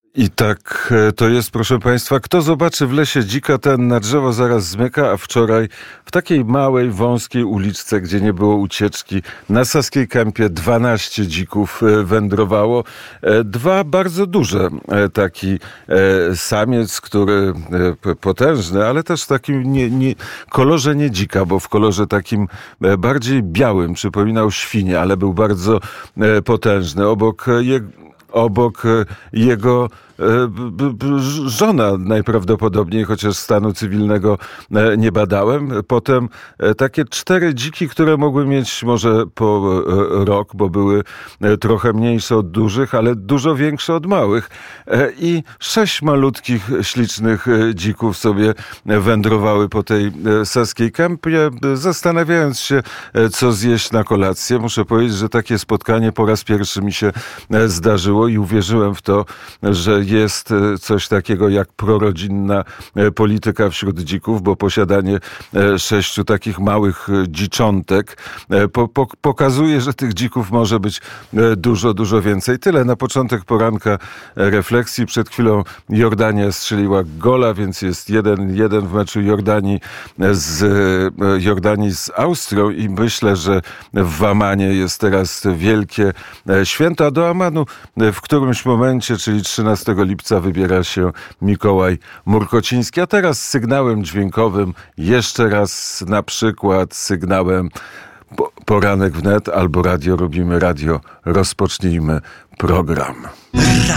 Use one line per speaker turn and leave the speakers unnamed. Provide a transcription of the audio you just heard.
I tak to jest, proszę Państwa. Kto zobaczy w lesie dzika, ten na drzewo zaraz zmyka, a wczoraj w takiej małej, wąskiej uliczce, gdzie nie było ucieczki, na Saskiej Kępie 12 dzików wędrowało. Dwa bardzo duże. Taki samiec, który potężny, ale też w takim kolorze nie dzika, bo w kolorze takim bardziej białym, przypominał świnię, ale był bardzo potężny. Obok jego żona najprawdopodobniej, chociaż stanu cywilnego nie badałem. Potem takie 4 dziki, które mogły mieć może po rok, bo były trochę mniejsze od dużych, ale dużo większe od małych. I 6 malutkich, ślicznych dzików sobie wędrowały po tej Saskiej Kępie, zastanawiając się, co zjeść na kolację. Muszę powiedzieć, że takie spotkanie po raz pierwszy mi się zdarzyło i uwierzyłem w to, że jest coś takiego jak prorodzinna polityka wśród dzików, bo posiadanie 6 takich małych dziczątek pokazuje, że tych dzików może być dużo, dużo więcej. Tyle na początek poranka refleksji. Przed chwilą Jordania strzeliła gola, więc jest 1-1 w meczu Jordanii z Austrią i myślę, że w Amanie jest teraz wielkie święto, a do Amanu w którymś momencie, czyli 13 lipca, wybiera się Mikołaj Murkociński. A teraz sygnałem dźwiękowym, jeszcze raz na przykład sygnałem Poranek Wnet albo Radio Robimy Radio. Rozpocznijmy program.